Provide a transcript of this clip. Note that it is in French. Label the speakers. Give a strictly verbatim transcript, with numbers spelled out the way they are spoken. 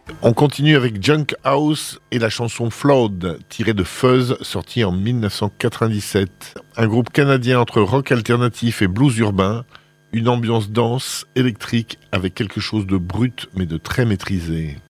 Speaker 1: On continue avec Junk House et la chanson Flawed, tirée de Fuzz, sortie en mille neuf cent quatre-vingt-dix-sept. Un groupe canadien entre rock alternatif et blues urbain, une ambiance dense, électrique, avec quelque chose de brut mais de très maîtrisé.